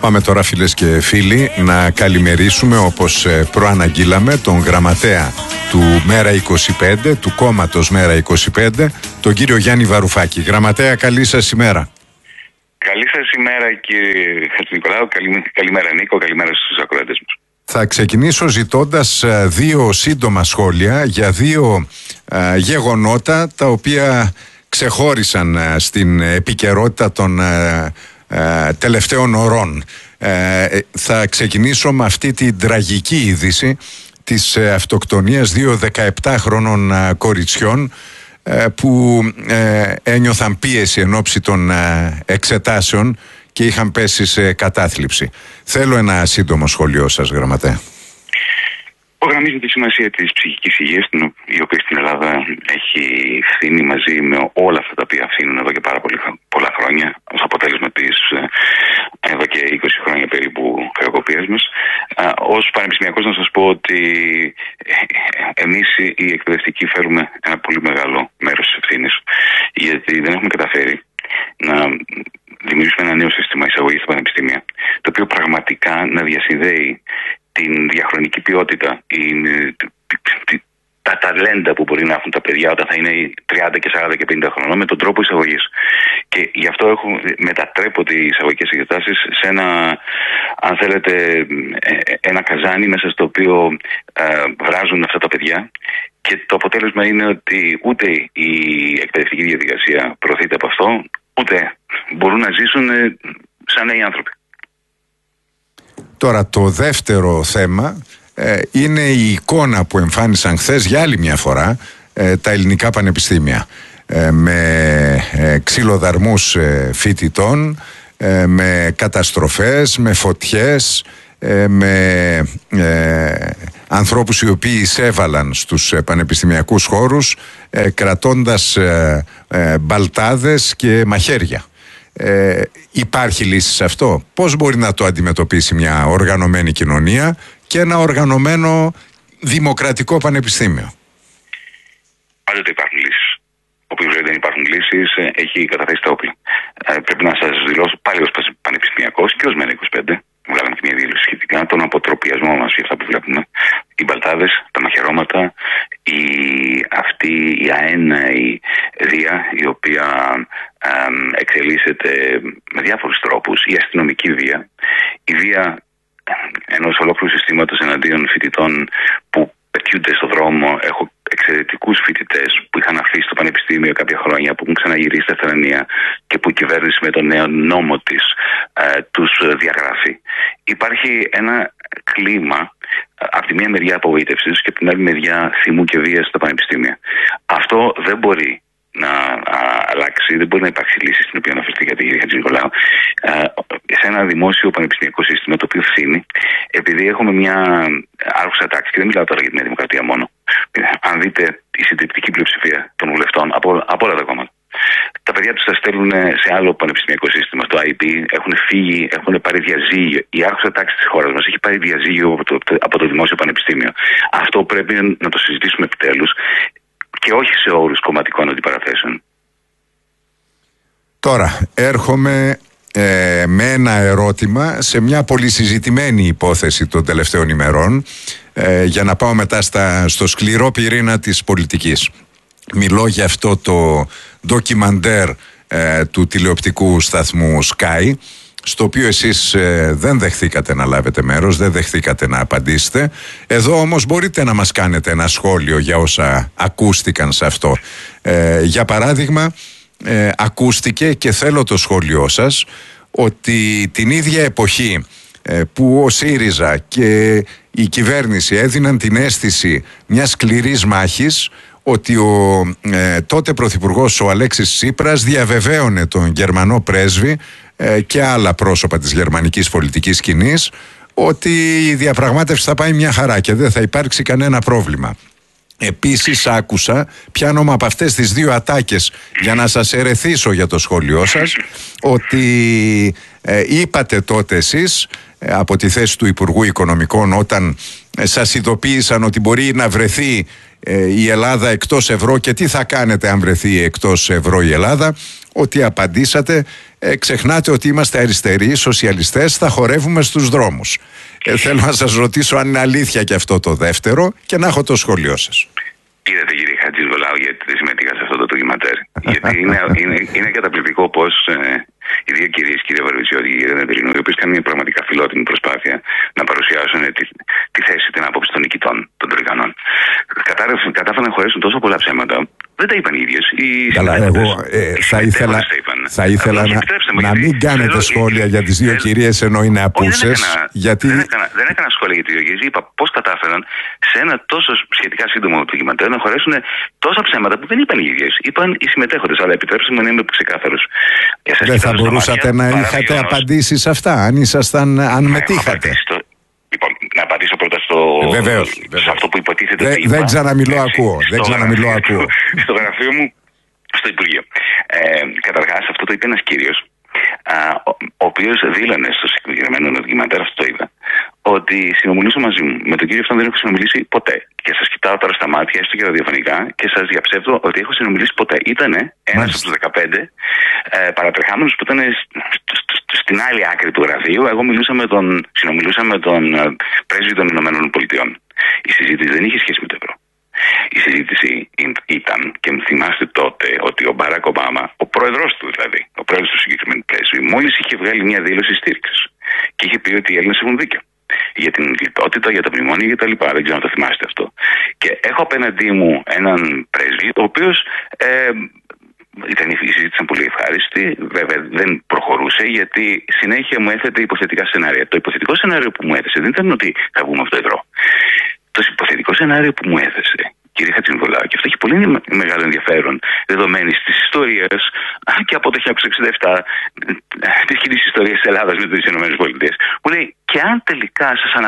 Πάμε τώρα, φίλες και φίλοι, να καλημερίσουμε, όπως προαναγγείλαμε, τον γραμματέα του Μέρα 25, του κόμματος Μέρα 25, τον κύριο Γιάννη Βαρουφάκη. Γραμματέα, καλή σας ημέρα. Καλή σας ημέρα, κύριε Χατζηνικολάου. Καλημέρα, Νίκο. Καλημέρα στους ακροατές μας. Θα ξεκινήσω ζητώντας δύο σύντομα σχόλια για δύο γεγονότα τα οποία ξεχώρισαν στην επικαιρότητα των τελευταίων ωρών. Θα ξεκινήσω με αυτή την τραγική είδηση της αυτοκτονίας δύο 17χρονων κοριτσιών που ένιωθαν πίεση εν ώψη των εξετάσεων και είχαν πέσει σε κατάθλιψη. Θέλω ένα σύντομο σχόλιο σας, γραμματέα. Υπογραμμίζει τη σημασία της ψυχικής υγείας, η οποία στην Ελλάδα έχει φθήνει μαζί με όλα αυτά τα οποία φθήνουν εδώ και πάρα πολλά χρόνια, ως αποτέλεσμα της εδώ και 20 χρόνια περίπου χρεοκοπίας μας. Ως πανεπιστημιακός, να σας πω ότι εμείς οι εκπαιδευτικοί φέρουμε ένα πολύ μεγάλο μέρος της ευθύνης, γιατί δεν έχουμε καταφέρει να δημιουργήσουμε ένα νέο σύστημα εισαγωγής στα πανεπιστήμια, το οποίο πραγματικά να διασυνδέει την διαχρονική ποιότητα, τα ταλέντα που μπορεί να έχουν τα παιδιά όταν θα είναι 30 και 40 και 50 χρονών με τον τρόπο εισαγωγής. Και γι' αυτό μετατρέπονται οι εισαγωγικές εξετάσεις σε ένα, αν θέλετε, ένα καζάνι μέσα στο οποίο βράζουν αυτά τα παιδιά, και το αποτέλεσμα είναι ότι ούτε η εκπαιδευτική διαδικασία προωθείται από αυτό, ούτε μπορούν να ζήσουν σαν νέοι άνθρωποι. Τώρα, το δεύτερο θέμα είναι η εικόνα που εμφάνισαν χθες για άλλη μια φορά τα ελληνικά πανεπιστήμια, με ξυλοδαρμούς φοιτητών, με καταστροφές, με φωτιές, με ανθρώπους οι οποίοι εισέβαλαν στους πανεπιστημιακούς χώρους κρατώντας μπαλτάδες και μαχαίρια. Υπάρχει λύση σε αυτό? Πώς μπορεί να το αντιμετωπίσει μια οργανωμένη κοινωνία και ένα οργανωμένο δημοκρατικό πανεπιστήμιο? Πάντοτε υπάρχουν λύσεις. Όποιος δεν υπάρχουν λύσεις έχει καταθέσει τα όπλα. Πρέπει να σας δηλώσω πάλι ως πανεπιστημιακός και ως Μέρα 25. Βγάλαμε και μια δήλωση σχετικά, τον αποτροπιασμό μας για αυτά που βλέπουμε. Οι μπαλτάδες, τα μαχαιρώματα, αυτή η αέναη βία, η οποία εξελίσσεται με διάφορους τρόπους, η αστυνομική βία, η βία ενός ολόκληρου συστήματος εναντίον φοιτητών που πετιούνται στον δρόμο. Έχω εξαιρετικούς φοιτητές που είχαν αφήσει το πανεπιστήμιο κάποια χρόνια, που έχουν ξαναγυρίσει στα Θρανία και που η κυβέρνηση με τον νέο νόμο της τους διαγράφει. Υπάρχει ένα κλίμα από τη μία μεριά απογοήτευσης και από την άλλη μεριά θυμού και βίας στα πανεπιστήμια. Αυτό δεν μπορεί να αλλάξει, δεν μπορεί να υπάρξει λύση στην οποία αναφερθήκατε, κύριε Χατζηνικολάου, σε ένα δημόσιο πανεπιστημιακό σύστημα το οποίο φθήνει, επειδή έχουμε μια άρχουσα τάξη, και δεν μιλάω τώρα για την Δημοκρατία μόνο. Αν δείτε η συντριπτική πλειοψηφία των βουλευτών από όλα τα κόμματα, τα παιδιά τους τα στέλνουν σε άλλο πανεπιστημιακό σύστημα, στο IP, έχουν φύγει, έχουν πάρει διαζύγιο. Η άρχουσα τάξη της χώρας μας έχει πάρει διαζύγιο από το δημόσιο πανεπιστήμιο. Αυτό πρέπει να το συζητήσουμε επιτέλους, και όχι σε όρους κομματικών αντιπαραθέσεων. Τώρα έρχομαι με ένα ερώτημα σε μια πολύ συζητημένη υπόθεση των τελευταίων ημερών, για να πάω μετά στο σκληρό πυρήνα της πολιτικής. Μιλώ για αυτό το ντοκιμαντέρ του τηλεοπτικού σταθμού Sky, στο οποίο εσείς δεν δεχθήκατε να λάβετε μέρος, δεν δεχθήκατε να απαντήσετε. Εδώ όμως μπορείτε να μας κάνετε ένα σχόλιο για όσα ακούστηκαν σε αυτό. Για παράδειγμα, ακούστηκε, και θέλω το σχόλιο σας, ότι την ίδια εποχή που ο ΣΥΡΙΖΑ και η κυβέρνηση έδιναν την αίσθηση μιας σκληρής μάχης, ότι ο τότε πρωθυπουργός ο Αλέξης Τσίπρας διαβεβαίωνε τον Γερμανό πρέσβη και άλλα πρόσωπα της γερμανικής πολιτικής σκηνής ότι η διαπραγμάτευση θα πάει μια χαρά και δεν θα υπάρξει κανένα πρόβλημα. Επίσης άκουσα, πιάνομαι από αυτές τις δύο ατάκες για να σας ερεθίσω για το σχόλιο σας, ότι είπατε τότε εσείς από τη θέση του Υπουργού Οικονομικών, όταν σας ειδοποίησαν ότι μπορεί να βρεθεί η Ελλάδα εκτός ευρώ και τι θα κάνετε αν βρεθεί εκτός ευρώ η Ελλάδα, ότι απαντήσατε ξεχνάτε ότι είμαστε αριστεροί, σοσιαλιστές, θα χορεύουμε στους δρόμους. Θέλω να σας ρωτήσω αν είναι αλήθεια και αυτό το δεύτερο και να έχω το σχόλιο σας. Είδατε, κύριε Χατζηνικολάου, γιατί δεν συμμετείχα σε αυτό το ντοκιμαντέρ. Γιατί είναι καταπληκτικό πως οι δύο κυρίες, κύριε Βαρβιτσιώτη και κύριε Δεντελίνου, οι οποίες κάνουν μια πραγματικά φιλότιμη προσπάθεια να παρουσιάσουν τη θέση, την άποψη των νικητών, των Τρικανών, κατάφεραν να χωρέσουν τόσο πολλά ψέματα. Δεν τα είπαν οι ίδιες. Καλά, εγώ θα ήθελα να μην κάνετε σχόλια για τις δύο κυρίες ενώ είναι απούσες. Δεν έκανα σχόλια για τις δύο κυρίες. Είπα πώς κατάφεραν σε ένα τόσο σχετικά σύντομο ντοκιμαντέρ να χωρέσουν τόσα ψέματα που δεν είπαν οι ίδιες. Είπαν οι συμμετέχοντες. Αλλά επιτρέψτε μου να είμαι ξεκάθαρος. Δεν θα μπορούσατε να είχατε απαντήσει σε αυτά, αν μετήχατε. Λοιπόν, να απαντήσω πρώτα σε αυτό που υποτίθεται ότι δεν ξαναμιλώ, ακούω. Στο γραφείο μου, στο Υπουργείο. Καταρχάς, αυτό το είπε ένας κύριος, ο οποίος δήλωνε στο συγκεκριμένο ντοκιμαντέρ, αυτό το είδα, ότι συνομιλούσε μαζί μου. Με τον κύριο αυτόν δεν έχω συνομιλήσει ποτέ. Και σας κοιτάω τώρα στα μάτια, έστω και ραδιοφωνικά, και σας διαψεύδω ότι έχω συνομιλήσει ποτέ. Ήτανε ένας από τους 15 παρατρεχάμενους που ήταν στην άλλη άκρη του γραφείου. Εγώ συνομιλούσα με τον πρέσβη των Ηνωμένων Πολιτειών. Η συζήτηση δεν είχε σχέση με το ευρώ. Η συζήτηση ήταν, και θυμάστε τότε, ότι ο Μπάρακ Ομπάμα, ο πρόεδρος του δηλαδή, ο πρόεδρος του συγκεκριμένου πρέσβη, μόλις είχε βγάλει μια δήλωση στήριξης. Και είχε πει ότι οι Έλληνες έχουν δίκιο. Για την λιτότητα, για τα μνημόνια κτλ. Δεν ξέρω αν το θυμάστε αυτό. Και έχω απέναντί μου έναν πρέσβη, ο οποίος η συζήτηση ήταν πολύ ευχάριστη. Βέβαια δεν προχωρούσε γιατί συνέχεια μου έθετε υποθετικά σενάρια. Το υποθετικό σενάριο που μου έθεσε δεν ήταν ότι θα βγούμε από το ευρώ. Το υποθετικό σενάριο που μου έθεσε, κύριε Χατζηνικολάου, και αυτό έχει πολύ μεγάλο ενδιαφέρον δεδομένη τη ιστορία και από το 1967 τη κοινή ιστορία τη Ελλάδα με τις ΗΠΑ, που λέει και αν τελικά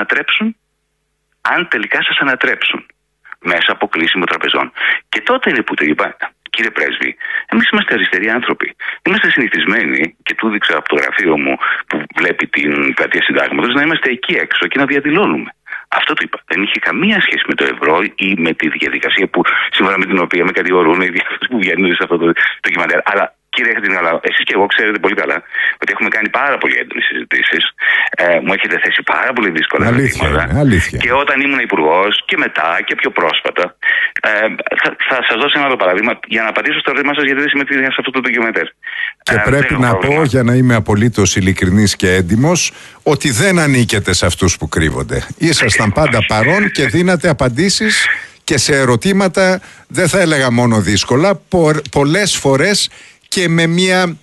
σας ανατρέψουν μέσα από κλείσιμο τραπεζών. Και τότε είναι που το είπα, κύριε πρέσβη, εμείς είμαστε αριστεροί άνθρωποι. Είμαστε συνηθισμένοι, και του δείξα από το γραφείο μου που βλέπει την πλατεία Συντάγματος, να είμαστε εκεί έξω και να διαδηλώνουμε. Αυτό το είπα. Δεν είχε καμία σχέση με το ευρώ ή με τη διαδικασία που, σύμφωνα με την οποία με κατηγορούν οι διάφοροι που βγαίνουν σε αυτό το ντοκιμαντέρ. Αλλά κύριε Χατζηνικολάου, εσείς και εγώ ξέρετε πολύ καλά ότι έχουμε κάνει πάρα πολύ έντονες συζητήσεις. Μου έχετε θέσει πάρα πολύ δύσκολα ζητήματα. Και όταν ήμουν υπουργός και μετά και πιο πρόσφατα. Θα σας δώσω ένα άλλο παράδειγμα για να απαντήσω στο ερώτημά σας, γιατί δεν συμμετείχα σε αυτό το ντοκιμαντέρ. Και πρέπει να πω, για να είμαι απολύτως ειλικρινής και έντιμος, ότι δεν ανήκετε σε αυτούς που κρύβονται. Ήσασταν πάντα παρόν και δίνατε απαντήσεις και σε ερωτήματα, δεν θα έλεγα μόνο δύσκολα, πολλές φορές και με μια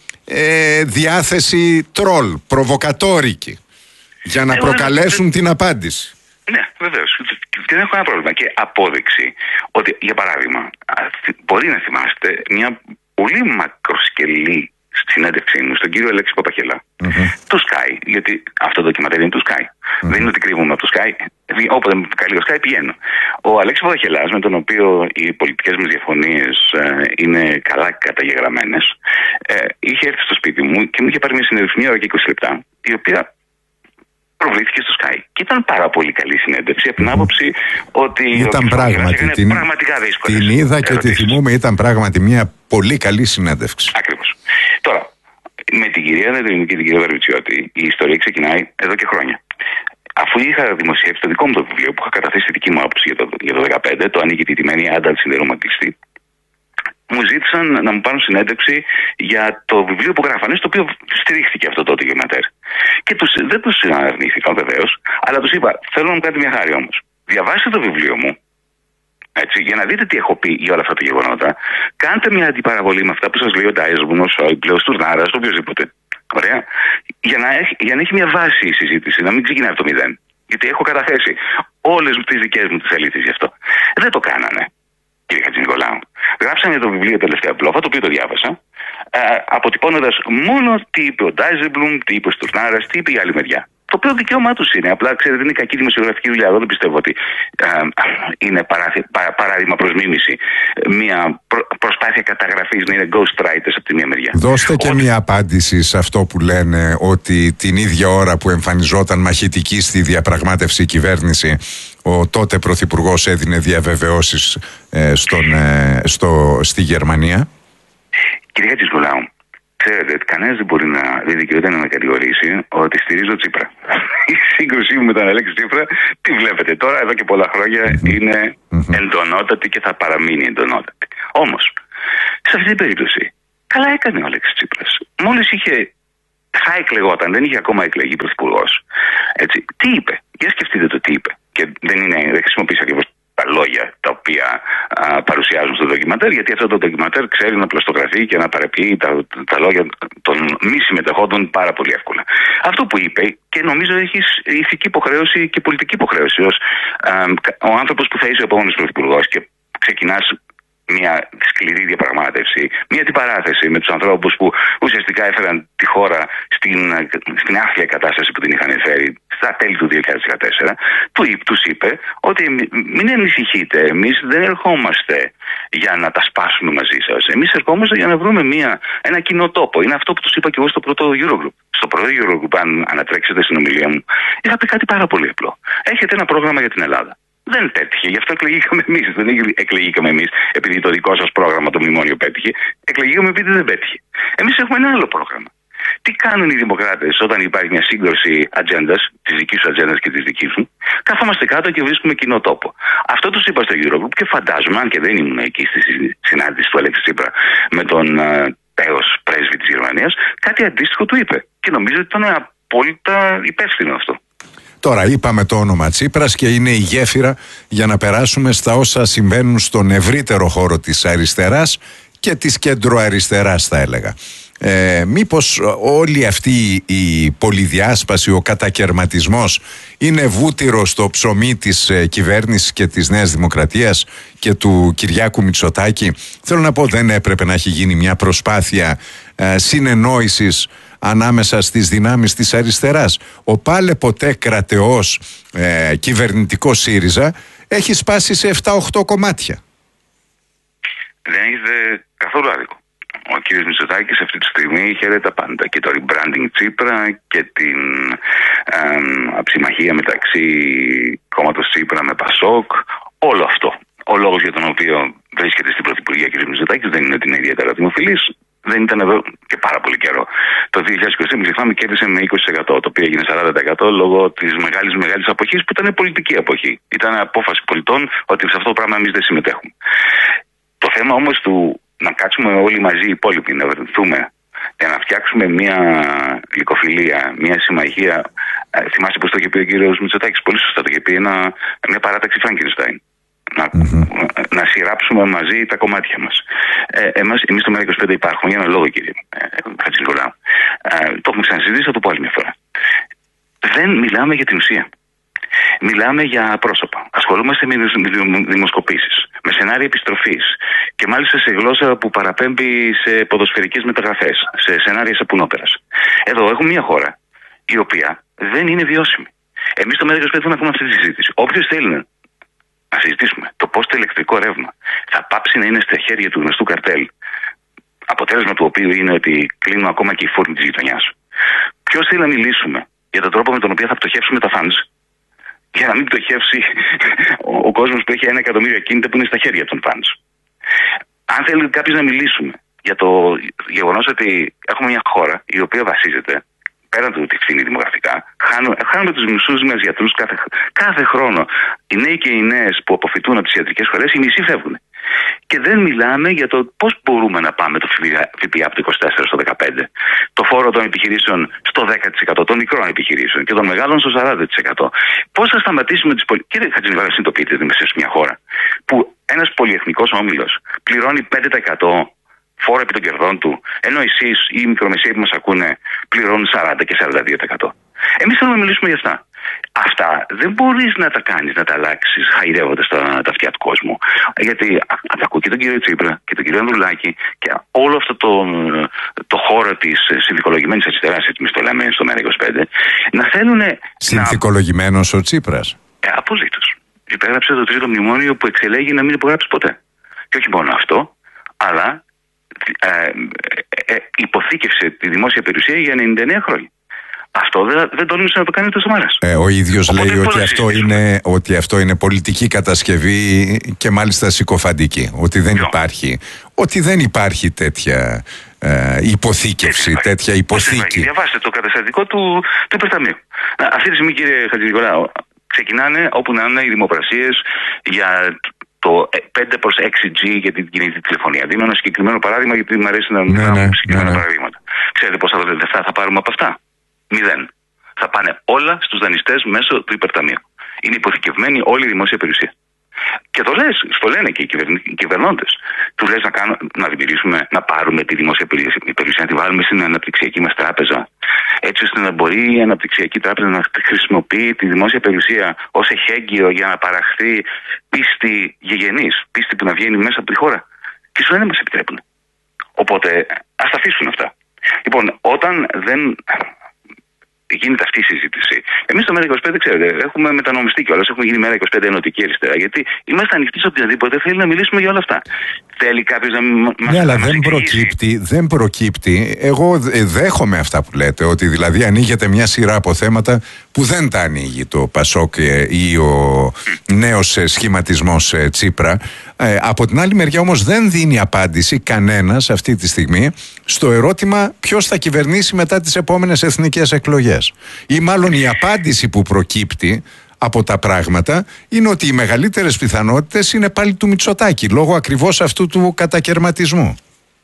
διάθεση τρόλ, προβοκατόρικη, για να προκαλέσουν την απάντηση. Ναι, βεβαίως. Δεν έχω ένα πρόβλημα. Και απόδειξη ότι, για παράδειγμα, μπορεί να θυμάστε μια πολύ μακροσκελή συνέντευξή μου στον κύριο Αλέξη Παπαχελά, του Sky, γιατί αυτό το ντοκιμαντέρ είναι του Sky. Δεν είναι ότι κρύβουμε από το Sky. Όποτε με καλεί ο Sky πηγαίνω. Ο Αλέξης Παπαχελάς, με τον οποίο οι πολιτικές μας διαφωνίες είναι καλά καταγεγραμμένες, είχε έρθει στο σπίτι μου και μου είχε πάρει μια συνέντευξη 1 ώρα και 20 λεπτά, η οποία προβλήθηκε στο Sky. Και ήταν πάρα πολύ καλή συνέντευξη από την άποψη ότι ήταν πράγματι, πραγματικά δύσκολη. Την είδα και τη θυμούμαι, ήταν πράγματι μια πολύ καλή συνέντευξη. Ακριβώς. Τώρα, με την κυρία Δεντελίνου και την κυρία Βαρβιτσιώτη, η ιστορία ξεκινάει εδώ και χρόνια. Αφού είχα δημοσιεύσει το δικό μου το βιβλίο που είχα καταθέσει τη δική μου άποψη για το 2015, το «Ανοίγει τη τιμένη άνταλ συνδερούμε κλειστή», μου ζήτησαν να μου πάρουν συνέντευξη για το βιβλίο που γράφανε, στο οποίο στηρίχθηκε αυτό το ντοκιμαντέρ. Και δεν τους αρνήθηκα βεβαίως, αλλά τους είπα: θέλω να μου κάνετε μια χάρη όμως. Διαβάστε το βιβλίο μου, έτσι, για να δείτε τι έχω πει για όλα αυτά τα γεγονότα. Κάντε μια αντιπαραβολή με αυτά που σας λέει ο Ντάιζελμπλουμ, ο Σόιμπλε, ο Στουρνάρας, οποιοδήποτε. Ωραία. Για να έχει μια βάση η συζήτηση, να μην ξεκινάει από το μηδέν. Γιατί έχω καταθέσει όλες τις δικές μου τις αλήθειες γι' αυτό. Δεν το κάνανε, κύριε Χατζηνικολάου. Γράψανε το βιβλίο τελευταία πλόφα, το οποίο το διάβασα, αποτυπώνοντας μόνο τι είπε ο Ντάιζελμπλουμ, τι είπε ο Στουρνάρας, τι είπε η άλλη μεριά. Το οποίο δικαίωμά του είναι. Απλά ξέρετε, είναι κακή δημοσιογραφική δουλειά. Εγώ δεν πιστεύω ότι είναι παράδειγμα προς μίμηση μια προσπάθεια καταγραφής να είναι ghostwriters από τη μία μεριά. Δώστε και μια απάντηση σε αυτό που λένε, ότι την ίδια ώρα που εμφανιζόταν μαχητική στη διαπραγμάτευση η κυβέρνηση, ο τότε πρωθυπουργός έδινε διαβεβαιώσεις στη Γερμανία. Κύριε Χατζηνικολάου, Ξέρετε, κανένας δεν δικαιούται να με κατηγορήσει ότι στηρίζω Τσίπρα. Η σύγκρουσή μου με τον Αλέξη Τσίπρα, τι βλέπετε τώρα, εδώ και πολλά χρόνια είναι εντονότατη και θα παραμείνει εντονότατη. Όμως, σε αυτή την περίπτωση, καλά έκανε ο Αλέξης Τσίπρας. Μόλις θα εκλεγόταν, δεν είχε ακόμα εκλεγεί πρωθυπουργός. Τι είπε, για σκεφτείτε το τι είπε. Και δεν χρησιμοποίησα ακριβώς τα λόγια τα οποία παρουσιάζουν στο ντοκιμαντέρ, γιατί αυτό το ντοκιμαντέρ ξέρει να πλαστογραφεί και να παραποιεί τα λόγια των μη συμμετεχόντων πάρα πολύ εύκολα. Αυτό που είπε, και νομίζω έχει ηθική υποχρέωση και πολιτική υποχρέωση ως ο άνθρωπος που θα είσαι ο επόμενος πρωθυπουργός και ξεκινάς μια σκληρή διαπραγμάτευση, μια αντιπαράθεση με τους ανθρώπους που ουσιαστικά έφεραν τη χώρα στην άθλια κατάσταση που την είχαν φέρει στα τέλη του 2014, τους είπε ότι μην ανησυχείτε, εμείς δεν ερχόμαστε για να τα σπάσουμε μαζί σας. Εμείς ερχόμαστε για να βρούμε ένα κοινό τόπο. Είναι αυτό που τους είπα και εγώ στο πρώτο Eurogroup. Στο πρώτο Eurogroup, αν ανατρέξετε στην ομιλία μου, είχα πει κάτι πάρα πολύ απλό. Έχετε ένα πρόγραμμα για την Ελλάδα. Δεν πέτυχε, γι' αυτό εκλεγήκαμε εμείς. Δεν εκλεγήκαμε εμείς επειδή το δικό σας πρόγραμμα, το μνημόνιο, πέτυχε. Εκλεγήκαμε επειδή δεν πέτυχε. Εμείς έχουμε ένα άλλο πρόγραμμα. Τι κάνουν οι δημοκράτες όταν υπάρχει μια σύγκρουση ατζέντας, της δικής σου ατζέντας και της δικής μου? Καθόμαστε κάτω και βρίσκουμε κοινό τόπο. Αυτό τους είπα στο Eurogroup και φαντάζομαι, αν και δεν ήμουν εκεί στη συνάντηση του Αλέξη Τσίπρα με τον τέος πρέσβη της Γερμανίας, κάτι αντίστοιχο του είπε. Και νομίζω ότι ήταν απόλυτα υπεύθυνο αυτό. Τώρα είπαμε το όνομα Τσίπρας και είναι η γέφυρα για να περάσουμε στα όσα συμβαίνουν στον ευρύτερο χώρο της αριστεράς και της κεντροαριστεράς, θα έλεγα. Μήπως όλη αυτή η πολυδιάσπαση, ο κατακερματισμός είναι βούτυρο στο ψωμί της κυβέρνησης και της Νέας Δημοκρατίας και του Κυριάκου Μητσοτάκη? Θέλω να πω, δεν έπρεπε να έχει γίνει μια προσπάθεια συνεννόησης ανάμεσα στις δυνάμεις της αριστεράς? Ο πάλε ποτέ κρατεός κυβερνητικός ΣΥΡΙΖΑ έχει σπάσει σε 7-8 κομμάτια. Δεν έχετε καθόλου άδικο. Ο κύριος Μητσοτάκης αυτή τη στιγμή χαίρεται τα πάντα. Και το rebranding Τσίπρα και την συμμαχία μεταξύ κόμματος Τσίπρα με Πασόκ. Όλο αυτό. Ο λόγος για τον οποίο βρίσκεται στην Πρωθυπουργία κ. Μητσοτάκης δεν είναι ότι είναι ιδιαίτερα δημοφιλής. Δεν ήταν εδώ και πάρα πολύ καιρό. Το 2020, μην ξεχνάμε, κέρδισε με 20%, το οποίο έγινε 40% λόγω της μεγάλης αποχής, που ήταν πολιτική αποχή. Ήταν απόφαση πολιτών ότι σε αυτό το πράγμα εμείς δεν συμμετέχουμε. Το θέμα όμως του να κάτσουμε όλοι μαζί οι υπόλοιποι, να βρεθούμε για να φτιάξουμε μια γλυκοφιλία, μια συμμαχία. Θυμάστε πως το είχε πει ο κύριος Μητσοτάκης? Πολύ σωστά το είχε πει, μια παράταξη Φράγκενστάιν. Να σειράψουμε μαζί τα κομμάτια μας. Εμείς στο ΜΕΡΑ25 υπάρχουμε για ένα λόγο, κύριε Χατζηνικολάου. Το έχουμε ξανασυζητήσει, θα το πω άλλη μια φορά. Δεν μιλάμε για την ουσία. Μιλάμε για πρόσωπα. Ασχολούμαστε με δημοσκοπήσεις, με σενάρια επιστροφής και μάλιστα σε γλώσσα που παραπέμπει σε ποδοσφαιρικές μεταγραφές, σε σενάρια σαπουνόπερας. Εδώ έχουμε μια χώρα η οποία δεν είναι βιώσιμη. Εμείς στο ΜΕΡΑ25 θέλουμε να κάνουμε αυτή τη συζήτηση. Όποιος θέλει να συζητήσουμε το πώς το ηλεκτρικό ρεύμα θα πάψει να είναι στα χέρια του γνωστού καρτέλ, αποτέλεσμα του οποίου είναι ότι κλείνουν ακόμα και οι φούρνοι της γειτονιάς. Ποιος θέλει να μιλήσουμε για τον τρόπο με τον οποίο θα πτωχεύσουμε τα φαντς, για να μην πτωχεύσει ο κόσμος που έχει 1 εκατομμύριο ακίνητα που είναι στα χέρια των φαντς. Αν θέλει κάποιος να μιλήσουμε για το γεγονός ότι έχουμε μια χώρα η οποία βασίζεται, πέραν του ότι φθήνει δημογραφικά, χάνουμε τους μισούς μας γιατρούς κάθε χρόνο. Οι νέοι και οι νέες που αποφυτούν από τις ιατρικές σχολές, οι μισοί φεύγουν. Και δεν μιλάμε για το πώς μπορούμε να πάμε το ΦΠΑ από το 24% στο 15%, το φόρο των επιχειρήσεων στο 10%, των μικρών επιχειρήσεων και των μεγάλων στο 40%. Πώς θα σταματήσουμε τις πολυεθνικές. Κύριε Χατζηνικολάου, συνειδητοποιείτε ότι είμαστε σε μια χώρα που ένας πολυεθνικός όμιλος πληρώνει 5% φόρο επί των κερδών του, ενώ εσείς ή οι μικρομεσαίοι που μας ακούνε πληρώνουν 40% και 42%. Εμείς θέλουμε να μιλήσουμε για αυτά. Αυτά δεν μπορείς να τα κάνεις, να τα αλλάξεις χαϊδεύοντας τα αυτιά του κόσμου. Γιατί ακούω και τον κύριο Τσίπρα και τον κύριο Ανδρουλάκη και όλο αυτό το χώρο της συνθηκολογημένης αριστεράς, έτσι το λέμε στο ΜΕΡΑ25, να θέλουν. Συνθηκολογημένος ο Τσίπρας. Απολύτως. Υπέγραψε το τρίτο μνημόνιο που εξελέγει να μην υπογράψει ποτέ. Και όχι μόνο αυτό, αλλά υποθήκευσε τη δημόσια περιουσία για 99 χρόνια. Αυτό δεν τολμήσε να το κάνει τόσο Σαμαράς. Ο ίδιος λέει ότι αυτό είναι πολιτική κατασκευή και μάλιστα συκοφαντική. Ότι δεν υπάρχει τέτοια υποθήκευση, τέτοια υποθήκη. Διαβάστε το καταστατικό του υπερταμείου. Αυτή τη στιγμή, κύριε Χατζηνικολάου, ξεκινάνε όπου να είναι οι δημοπρασίες για το 5/6G για την κινητή τηλεφωνία. Δίνω ένα συγκεκριμένο παράδειγμα, γιατί μου αρέσει να δίνω συγκεκριμένα παραδείγματα. Ξέρετε πόσα λεφτά θα πάρουμε από αυτά? 0. Θα πάνε όλα στους δανειστές μέσω του υπερταμείου. Είναι υποθηκευμένη όλη η δημόσια περιουσία. Και το λένε και οι κυβερνώντες. Του λες να δημιουργήσουμε, να πάρουμε τη δημόσια περιουσία, να τη βάλουμε στην αναπτυξιακή μας τράπεζα, έτσι ώστε να μπορεί η αναπτυξιακή τράπεζα να χρησιμοποιεί τη δημόσια περιουσία ως εχέγγυο για να παραχθεί πίστη γηγενής, πίστη που να βγαίνει μέσα από τη χώρα. Και σου λένε μας επιτρέπουν. Οπότε ας τα αφήσουν αυτά. Λοιπόν, όταν δεν γίνεται αυτή η συζήτηση. Εμείς στο ΜΕΡΑ25, ξέρετε, έχουμε μετανομιστεί κιόλας. Έχουμε γίνει ΜΕΡΑ25 ενωτική αριστερά. Γιατί είμαστε ανοιχτοί σε οποιαδήποτε θέλει να μιλήσουμε για όλα αυτά. Θέλει κάποιος να μας. Ναι, αλλά δεν προκύπτει. Εγώ δέχομαι αυτά που λέτε. Ότι δηλαδή ανοίγεται μια σειρά από θέματα που δεν τα ανοίγει το ΠΑΣΟΚ ή ο νέος σχηματισμός Τσίπρα. Από την άλλη μεριά όμως δεν δίνει απάντηση κανένας αυτή τη στιγμή στο ερώτημα ποιος θα κυβερνήσει μετά τις επόμενες εθνικές εκλογές. Ή μάλλον η απάντηση που προκύπτει από τα πράγματα είναι ότι οι μεγαλύτερες πιθανότητες είναι πάλι του Μητσοτάκη, λόγω ακριβώς αυτού του κατακερματισμού.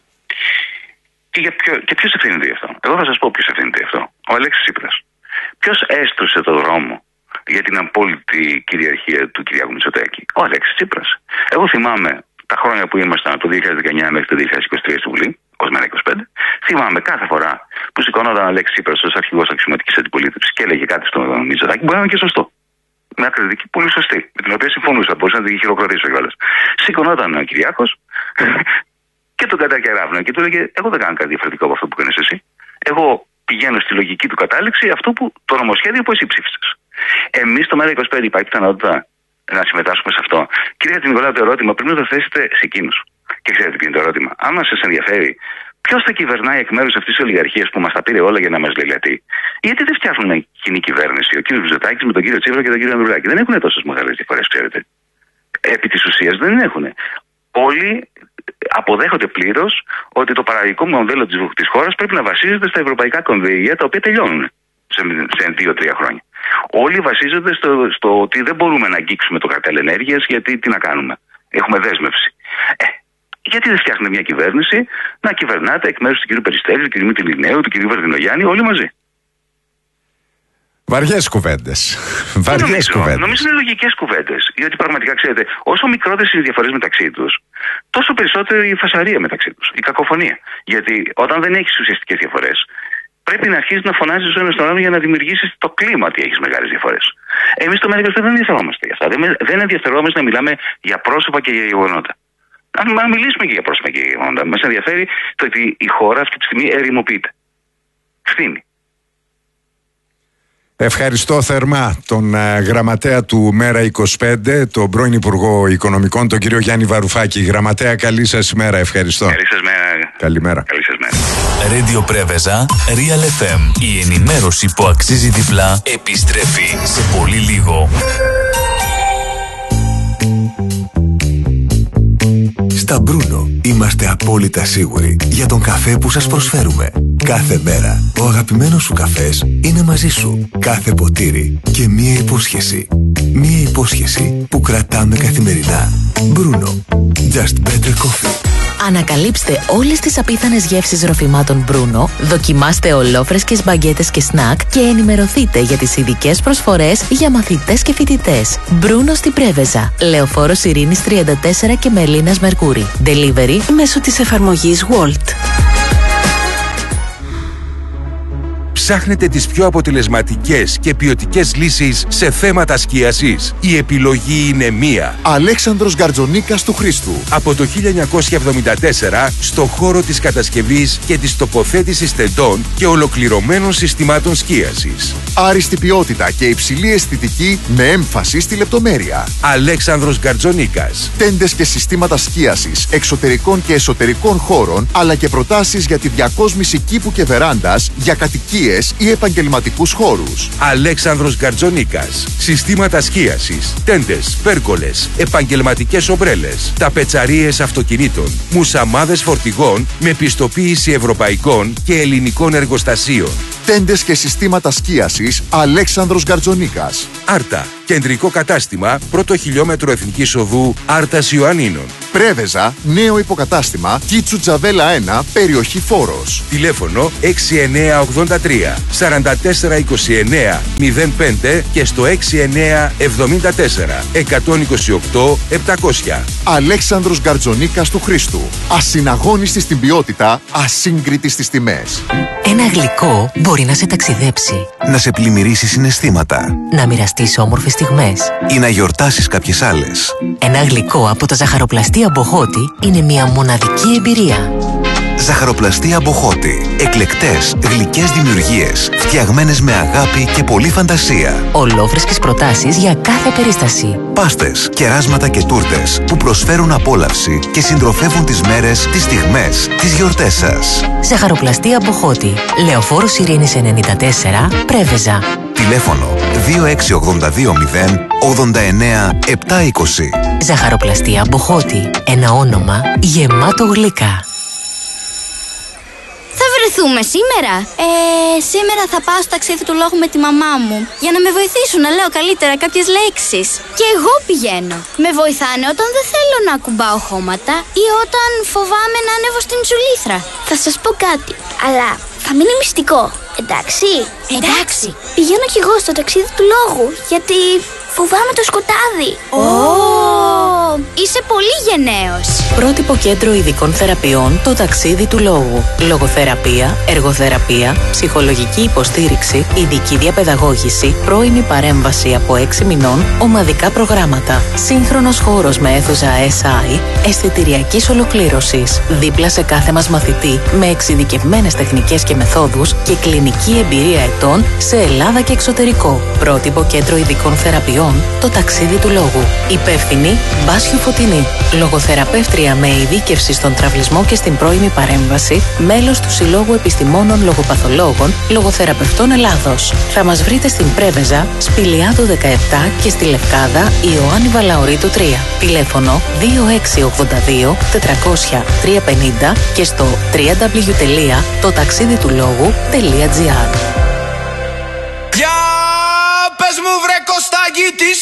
Και ποιος ευθύνεται γι' αυτό? Εγώ θα σας πω ποιος ευθύνεται γι' αυτό. Ο Αλέξης Τσίπρας. Ποιος έστρωσε το δρόμο για την απόλυτη κυριαρχία του Κυριάκου Μητσοτάκη? Ο Αλέξης Τσίπρας. Εγώ θυμάμαι τα χρόνια που ήμασταν από το 2019 μέχρι το 2023 στη Βουλή, ως ΜΕΡΑ25, θυμάμαι κάθε φορά που σηκωνόταν ο Αλέξης Τσίπρας ως αρχηγός αξιωματικής αντιπολίτευσης και έλεγε κάτι στον Μητσοτάκη, μπορεί να είναι και σωστό. Μια κριτική πολύ σωστή, με την οποία συμφωνούσα, μπορούσα να την χειροκροτήσω κιόλας. Σηκωνόταν ο Κυριάκος και τον κατακεράβνε και του έλεγε: εγώ δεν κάνω κάτι διαφορετικό από αυτό που κάνεις εσύ. Εγώ πηγαίνω στη λογική του κατάληξη αυτό που το νομοσχέδιο που εσύ ψήφισες. Εμείς στο ΜΕΡΑ25 υπάρχει πιθανότητα να συμμετάσχουμε σε αυτό? Κύριε Χατζηνικολάου, το ερώτημα πρέπει να το θέσετε σε εκείνους. Και ξέρετε ποιο είναι το ερώτημα? Αν σας ενδιαφέρει ποιος θα κυβερνάει εκ μέρους αυτής της ολιγαρχίας που μας τα πήρε όλα για να μας λελετεί, γιατί δεν φτιάχνουν κοινή κυβέρνηση ο κύριος Μητσοτάκης με τον κύριο Τσίπρα και τον κύριο Ανδρουλάκη? Δεν έχουν τόσες μεγάλες διαφορές, ξέρετε. Επί της ουσίας δεν έχουν. Όλοι αποδέχονται πλήρως ότι το παραγωγικό μοντέλο της χώρας πρέπει να βασίζεται στα ευρωπαϊκά κονδύλια, τα οποία τελειώνουν σε 2-3 χρόνια. Όλοι βασίζονται στο ότι δεν μπορούμε να αγγίξουμε το καρτέλ ενέργειας, γιατί τι να κάνουμε? Έχουμε δέσμευση. Γιατί δεν φτιάχνει μια κυβέρνηση να κυβερνάτε εκ μέρους του κ. Περιστέρη, του κ. Μητυλινέου, του κ. Βαρδινογιάννη, όλοι μαζί? Βαριές κουβέντες. Νομίζω είναι λογικές κουβέντες. Γιατί πραγματικά, ξέρετε, όσο μικρότερες οι διαφορές μεταξύ τους, τόσο περισσότερη η φασαρία μεταξύ τους, η κακοφωνία. Γιατί όταν δεν έχεις ουσιαστικές διαφορές, πρέπει να αρχίσεις να φωνάζεις ο ένας τον άλλον για να δημιουργήσεις το κλίμα ότι έχεις μεγάλες διαφορές. Εμείς στο ΜΕΡΑ25 δεν ενδιαφερόμαστε για αυτά. Δεν ενδιαφερόμαστε να μιλάμε για πρόσωπα και για γεγονότα. Αν μιλήσουμε και για πρόσωπα και για γεγονότα, μας ενδιαφέρει το ότι η χώρα αυτή τη στιγμή ερημοποιείται. Φθήνει. Ευχαριστώ θερμά τον γραμματέα του ΜΕΡΑ25, τον πρώην Υπουργό Οικονομικών, τον κύριο Γιάννη Βαρουφάκη. Γραμματέα, καλή σας ημέρα. Ευχαριστώ. Καλή σας μέρα. Καλημέρα. Καλή σας μέρα. Radio Πρέβεζα, Real FM. Η ενημέρωση που αξίζει διπλά επιστρέφει σε πολύ λίγο. Στα Μπρούνο είμαστε απόλυτα σίγουροι για τον καφέ που σας προσφέρουμε. Κάθε μέρα ο αγαπημένος σου καφές είναι μαζί σου. Κάθε ποτήρι και μία υπόσχεση. Μία υπόσχεση που κρατάμε καθημερινά. Μπρούνο. Just better coffee. Ανακαλύψτε όλες τις απίθανες γεύσεις ροφημάτων Μπρούνο, δοκιμάστε ολόφρεσκες μπαγκέτες και σνακ και ενημερωθείτε για τις ειδικές προσφορές για μαθητές και φοιτητές. Μπρούνο στην Πρέβεζα, Λεωφόρος Ειρήνης 34 και Μελίνας Μερκούρη. Delivery μέσω της εφαρμογής Wolt. Ψάχνετε τις πιο αποτελεσματικές και ποιοτικές λύσεις σε θέματα σκίασης? Η επιλογή είναι μία. Αλέξανδρος Γκαρτζονίκας του Χρήστου. Από το 1974 στο χώρο της κατασκευής και της τοποθέτησης τεντών και ολοκληρωμένων συστημάτων σκίασης. Άριστη ποιότητα και υψηλή αισθητική με έμφαση στη λεπτομέρεια. Αλέξανδρος Γκαρτζονίκας. Τέντες και συστήματα σκίασης εξωτερικών και εσωτερικών χώρων, αλλά και προτάσεις για τη διακόσμηση κήπου και βεράντας για κατοικίες ή επαγγελματικούς χώρους. Αλέξανδρος Γκαρτζονίκας. Συστήματα σκίασης, τέντες, πέρκολες, επαγγελματικές ομπρέλες, ταπετσαρίες αυτοκινήτων, μουσαμάδες φορτηγών με πιστοποίηση ευρωπαϊκών και ελληνικών εργοστασίων. Τέντες και συστήματα σκίασης Αλέξανδρος Γκαρτζονίκας. Άρτα. Κεντρικό κατάστημα, πρώτο χιλιόμετρο Εθνικής Οδού Άρτας Ιωαννίνων. Πρέβεζα, νέο υποκατάστημα, Κίτσου Τζαβέλα 1, περιοχή Φόρος. Τηλέφωνο 6983 4429 05 και στο 6974 128 700. Αλέξανδρος Γκαρτζονίκας του Χρήστου. Ασυναγώνιστη στην ποιότητα, ασύγκριτη στις τιμές. Ένα γλυκό μπορεί να σε ταξιδέψει, Να σε πλημμυρίσει συναισθήματα να μοιραστείς όμορφες στιγμές. ή να γιορτάσεις κάποιες άλλες. Ένα γλυκό από τα ζαχαροπλαστεία Μποχώτη είναι μια μοναδική εμπειρία. Ζαχαροπλαστεία Μποχώτη. Εκλεκτές, γλυκές δημιουργίες, φτιαγμένες με αγάπη και πολλή φαντασία. Ολόφρεσκες προτάσεις για κάθε περίσταση. Πάστες, κεράσματα και τούρτες που προσφέρουν απόλαυση και συντροφεύουν τις μέρες, τις στιγμές, τις γιορτές σας. Ζαχαροπλαστεία Μποχώτη. Λεωφόρος Ειρήνης 94, Πρέβεζα. Τηλέφωνο 26820 89 720. Ζαχαροπλαστεία Μποχώτη. Ένα όνομα γεμάτο γλυκά. Θα βρεθούμε σήμερα. Σήμερα θα πάω στο ταξίδι του λόγου με τη μαμά μου για να με βοηθήσουν να λέω καλύτερα κάποιες λέξεις. Και εγώ πηγαίνω. Με βοηθάνε όταν δεν θέλω να ακουμπάω χώματα ή όταν φοβάμαι να ανέβω στην τσουλήθρα. Θα σας πω κάτι, αλλά θα μείνει μυστικό. Εντάξει. Πηγαίνω κι εγώ στο ταξίδι του λόγου, γιατί φοβάμαι το σκοτάδι. Είσαι πολύ γενναίος. Πρότυπο κέντρο ειδικών θεραπείων, το ταξίδι του λόγου. Λογοθεραπεία, εργοθεραπεία, ψυχολογική υποστήριξη, ειδική διαπαιδαγώγηση, πρώιμη παρέμβαση από 6 μηνών, ομαδικά προγράμματα. Σύγχρονος χώρος με αίθουσα SI, αισθητηριακής ολοκλήρωσης. Δίπλα σε κάθε μας μαθητή, με εξειδικευμένες τεχνικές και μεθόδους και κλινική εμπειρία ετών σε Ελλάδα και εξωτερικό. Πρότυπο κέντρο ειδικών θεραπείων, το ταξίδι του λόγου. Υπεύθυνη Μπάσιου Φωτεινή. Λογοθεραπεύτρια με ειδίκευση στον τραυλισμό και στην πρώιμη παρέμβαση, μέλος του Συλλόγου Επιστημόνων Λογοπαθολόγων Λογοθεραπευτών Ελλάδος. Θα μας βρείτε στην Πρέβεζα, Σπηλιάδου 17 και στη Λευκάδα Ιωάννη Βαλαωρίτου 3. Τηλέφωνο 2682 400 350 και στο www.totaxiditulogou.gr. Για πες μου βρε Κωστάκη, τι